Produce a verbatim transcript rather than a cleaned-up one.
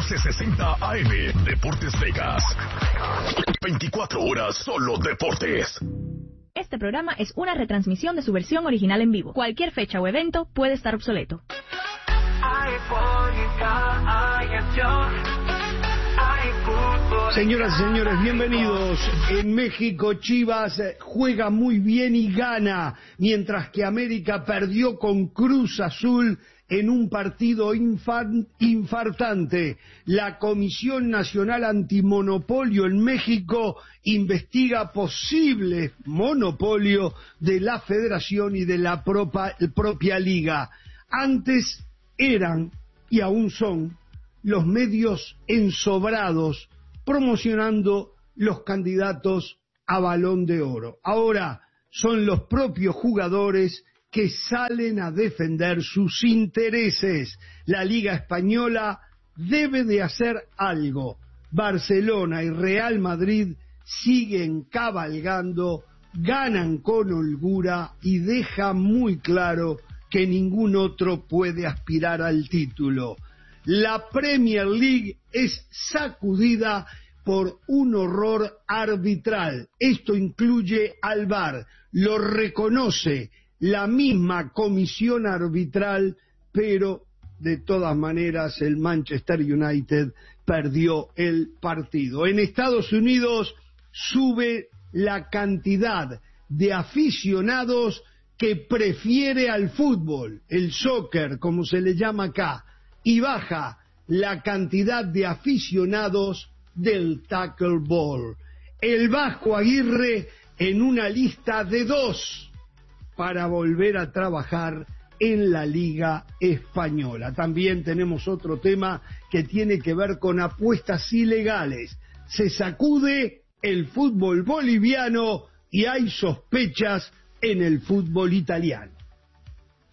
catorce sesenta A M, Deportes Vegas. veinticuatro horas solo deportes. Este programa es una retransmisión de su versión original en vivo. Cualquier fecha o evento puede estar obsoleto. Señoras y señores, bienvenidos. En México, Chivas juega muy bien y gana, mientras que América perdió con Cruz Azul en un partido infan- infartante. La Comisión Nacional Antimonopolio en México investiga posible monopolio de la federación y de la propa- propia liga. Antes eran, y aún son, los medios ensobrados promocionando los candidatos a Balón de Oro. Ahora son los propios jugadores que salen a defender sus intereses. La Liga Española debe de hacer algo. Barcelona y Real Madrid siguen cabalgando, ganan con holgura y dejan muy claro que ningún otro puede aspirar al título. La Premier League es sacudida por un horror arbitral. Esto incluye al V A R, lo reconoce la misma comisión arbitral, pero de todas maneras el Manchester United perdió el partido. En Estados Unidos sube la cantidad de aficionados que prefiere al fútbol, el soccer, como se le llama acá, y baja la cantidad de aficionados del tackleball. El Vasco Aguirre en una lista de dos para volver a trabajar en la Liga Española. También tenemos otro tema que tiene que ver con apuestas ilegales. Se sacude el fútbol boliviano y hay sospechas en el fútbol italiano.